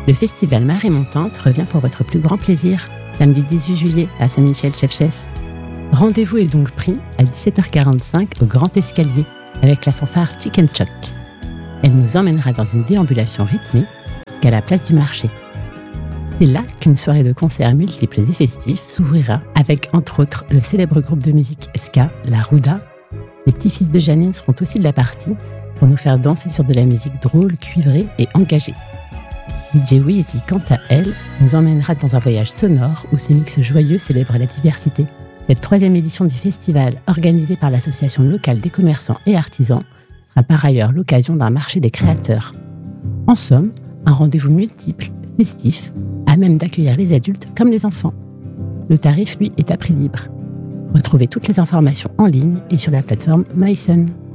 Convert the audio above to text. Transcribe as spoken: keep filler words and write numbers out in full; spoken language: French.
Le festival Marée Montante revient pour votre plus grand plaisir, samedi dix-huit juillet à Saint-Michel-Chef-Chef. Rendez-vous est donc pris à dix-sept heures quarante-cinq au Grand Escalier avec la fanfare Chicken Choc. Elle nous emmènera dans une déambulation rythmée jusqu'à la place du marché. C'est là qu'une soirée de concerts multiples et festifs s'ouvrira avec, entre autres, le célèbre groupe de musique ska, La Rouda. Les petits-fils de Janine seront aussi de la partie pour nous faire danser sur de la musique drôle, cuivrée et engagée. D J Wheezy, quant à elle, nous emmènera dans un voyage sonore où ses mix joyeux célèbrent la diversité. Cette troisième édition du festival, organisée par l'Association locale des commerçants et artisans, sera par ailleurs l'occasion d'un marché des créateurs. En somme, un rendez-vous multiple, festif, à même d'accueillir les adultes comme les enfants. Le tarif, lui, est à prix libre. Retrouvez toutes les informations en ligne et sur la plateforme MySun.